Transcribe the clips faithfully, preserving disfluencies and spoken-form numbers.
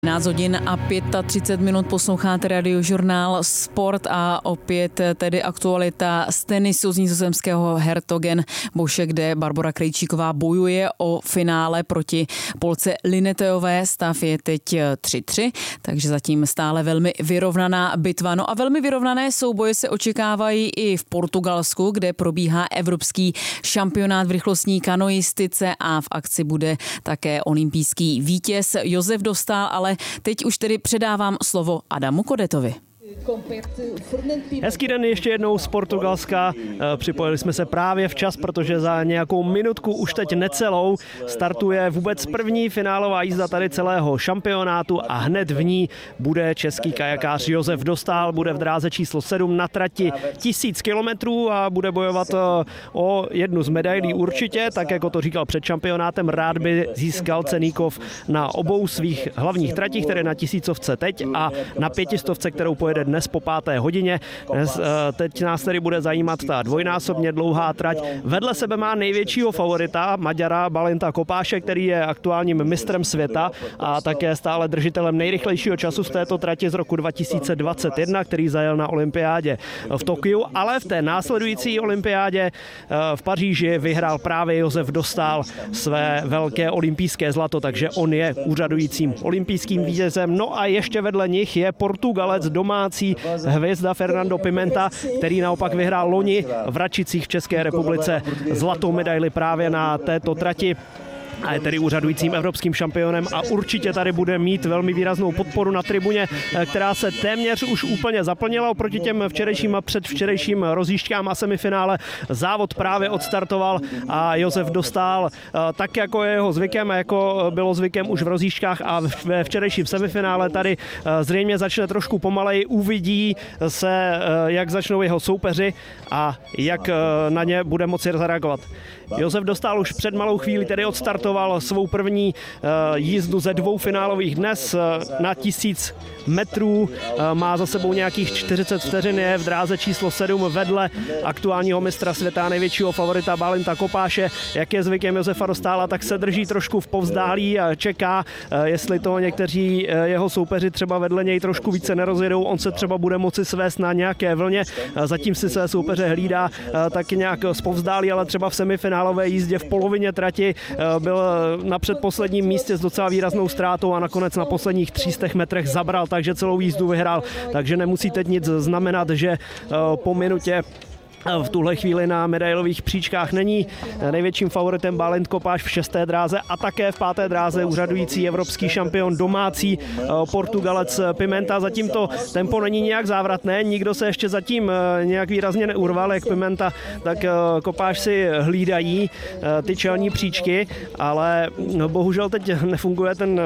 jedenáct hodin a třicet pět minut posloucháte Radiožurnál Sport a opět tedy aktualita z tenisu z nizozemského Hertogen Boše, kde Barbora Krejčíková bojuje o finále proti Polce Lineteové. Stav je teď tři tři, takže zatím stále velmi vyrovnaná bitva. No a velmi vyrovnané souboje se očekávají i v Portugalsku, kde probíhá evropský šampionát v rychlostní kanoistice a v akci bude také olympijský vítěz Josef Dostál, ale teď už tedy předávám slovo Adamu Kodetovi. Hezký den ještě jednou z Portugalska. Připojili jsme se právě včas, protože za nějakou minutku, už teď necelou, startuje vůbec první finálová jízda tady celého šampionátu a hned v ní bude český kajakář Josef Dostál, bude v dráze číslo sedm na trati tisíc kilometrů a bude bojovat o jednu z medailí určitě, tak jako to říkal před šampionátem, rád by získal ceníkov na obou svých hlavních tratích, které na tisícovce teď a na pětistovce, kterou pojede dnes po páté hodině. Dnes, teď nás tedy bude zajímat ta dvojnásobně dlouhá trať. Vedle sebe má největšího favorita, Maďara Balinta Kopáše, který je aktuálním mistrem světa a také stále držitelem nejrychlejšího času z této trati z roku dva tisíce dvacet jedna, který zajel na olympiádě v Tokiu, ale v té následující olympiádě v Paříži vyhrál právě Josef Dostál své velké olympijské zlato, takže on je úřadujícím olympijským vítězem. No a ještě vedle nich je Portugalec, domácí hvězda Fernando Pimenta, který naopak vyhrál loni v Račicích v České republice zlatou medaili právě na této trati a je tedy úřadujícím evropským šampionem a určitě tady bude mít velmi výraznou podporu na tribuně, která se téměř už úplně zaplnila oproti těm včerejším a předvčerejším rozjížďkám a semifinále. Závod právě odstartoval a Josef Dostál, tak jako je jeho zvykem a jako bylo zvykem už v rozjížďkách a ve včerejším semifinále, tady zřejmě začne trošku pomaleji, uvidí se, jak začnou jeho soupeři a jak na ně bude moci zareagovat. Josef Dostál už před malou chvíli tedy odstartoval svou první jízdu ze dvou finálových dnes na tisíc metrů. Má za sebou nějakých čtyřicet vteřin, je v dráze číslo sedm vedle aktuálního mistra světa, největšího favorita Balinta Kopáše. Jak je zvykem Josefa Dostála, tak se drží trošku v povzdálí a čeká, jestli to někteří jeho soupeři třeba vedle něj trošku více nerozjedou. On se třeba bude moci svést na nějaké vlně, zatím si své soupeře hlídá taky nějak z povzdálí, ale třeba v semifinálové jízdě v polovině trati byl na předposledním místě s docela výraznou ztrátou a nakonec na posledních tři sta metrech zabral, takže celou jízdu vyhrál, takže nemusí teď nic znamenat, že po minutě v tuhle chvíli na medailových příčkách není. Největším favoritem Balint Kopáš v šesté dráze a také v páté dráze úřadující evropský šampion domácí Portugalec Pimenta. Zatím to tempo není nějak závratné, nikdo se ještě zatím nějak výrazně neurval, jak Pimenta, tak Kopáš si hlídají ty čelní příčky, ale bohužel teď nefunguje ten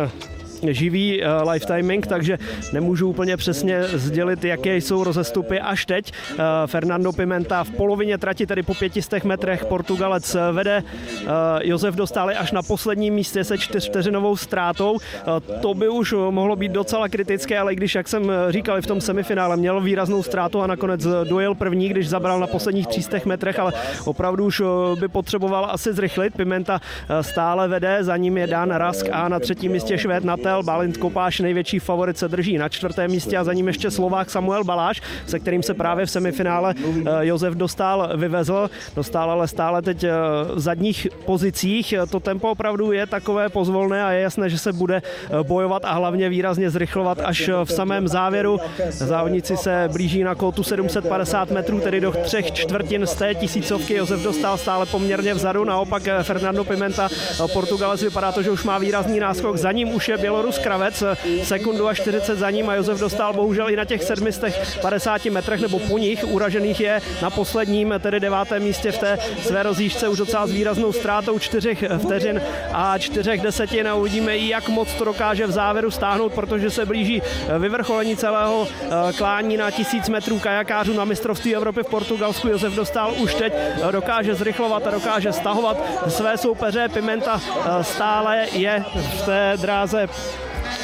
živý uh, live timing, takže nemůžu úplně přesně sdělit, jaké jsou rozestupy až teď. Uh, Fernando Pimenta v polovině trati, tedy po pětistech metrech, Portugalec vede. Uh, Josef Dostál až na posledním místě se čtyřvteřinovou ztrátou. Uh, to by už mohlo být docela kritické, ale když, jak jsem říkal, v tom semifinále měl výraznou ztrátu a nakonec dojel první, když zabral na posledních tři sta metrech, ale opravdu už by potřeboval asi zrychlit. Pimenta stále vede, za ním je Dan Rask a na třetím místě Švéd Natel. Balint Kopáš, největší favorit, se drží na čtvrtém místě a za ním ještě Slovák Samuel Baláš, se kterým se právě v semifinále Josef Dostál vyvezl. Dostál ale stále teď v zadních pozicích. To tempo opravdu je takové pozvolné a je jasné, že se bude bojovat a hlavně výrazně zrychlovat až v samém závěru. Závodníci se blíží na kótu sedm set padesát metrů, tedy do třech čtvrtin z té tisícovky. Josef Dostál stále poměrně vzadu, naopak Fernando Pimenta, Portugalec, vypadá to, že už má výrazný náskok. Za ním už je Bělorus Kravec, sekundu a čtyřicet za ním a Josef Dostál bohužel i na těch sedm set padesáti metrech nebo po nich uražených je na posledním, tedy devátém místě v té své rozjížďce už docela s výraznou ztrátou čtyřech vteřin a čtyřech desetin a uvidíme, jak moc to dokáže v závěru stáhnout, protože se blíží vyvrcholení celého klání na tisíc metrů kajakářů na mistrovství Evropy v Portugalsku. Josef Dostál už teď dokáže zrychlovat a dokáže stahovat své soupeře. Pimenta stále je v té dráze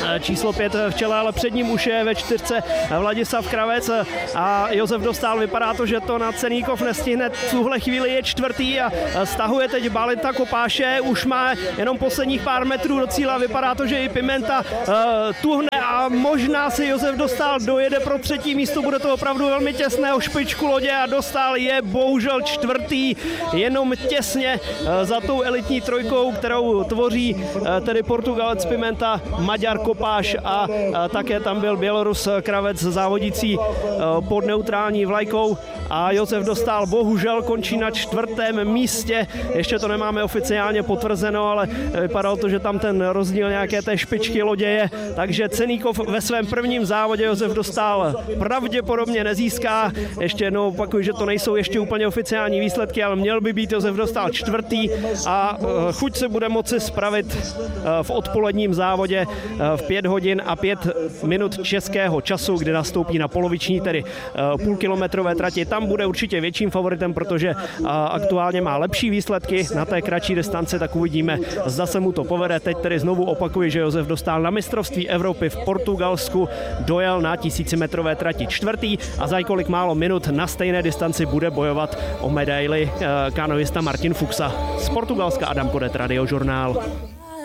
číslo pět v čele, ale před ním už je ve čtyřce Vladislav Kravec a Josef Dostál. Vypadá to, že to na Ceníkov nestihne. V tuhle chvíli je čtvrtý a stahuje teď Balenta Kopáše. Už má jenom posledních pár metrů do cíle. Vypadá to, že i Pimenta uh, tuhne a možná si Josef Dostál dojede pro třetí místo. Bude to opravdu velmi těsné o špičku lodě a Dostál je bohužel čtvrtý, jenom těsně uh, za tou elitní trojkou, kterou tvoří uh, tedy Portugalec Pimenta, Maďar Kopáš a uh, také tam byl Bělorus Kravec závodící uh, pod neutrální vlajkou a Josef Dostál bohužel končí na čtvrtém místě. Ještě to nemáme oficiálně potvrzeno, ale vypadalo to, že tam ten rozdíl nějaké té špičky lodě je, takže Ceníkov ve svém prvním závodě Josef Dostál pravděpodobně nezíská. Ještě jednou opakuju, že to nejsou ještě úplně oficiální výsledky, ale měl by být Josef Dostál čtvrtý a chuť se bude moci spravit v odpoledním závodě v pět hodin a pět minut českého času, kdy nastoupí na poloviční, tedy půlkilometrové trati. Tam bude určitě větším favoritem, protože aktuálně má lepší výsledky na té kratší distanci, tak uvidíme, zda se mu to povede. Teď tedy znovu opakuji, že Josef Dostál na mistrovství Evropy v Portugalsku dojel na tisícimetrové trati čtvrtý a za několik málo minut na stejné distanci bude bojovat o medaili kanoista Martin Fuchsa. Z Portugalska Adam Kodet, Radiožurnál.